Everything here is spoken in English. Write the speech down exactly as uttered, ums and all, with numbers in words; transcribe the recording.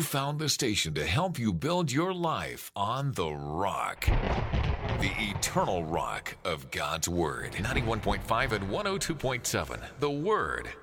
found the station to help you build your life on the rock. The eternal rock of God's Word. ninety-one point five and one oh two point seven. The Word.